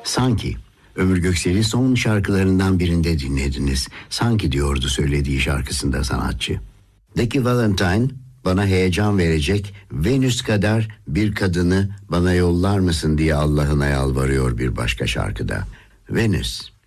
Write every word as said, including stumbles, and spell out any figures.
Sanki. Ömür Göksel'i son şarkılarından birinde dinlediniz. Sanki diyordu söylediği şarkısında sanatçı. Deki Valentine bana heyecan verecek Venüs kadar bir kadını bana yollar mısın diye Allah'ına yalvarıyor bir başka şarkıda. Venüs.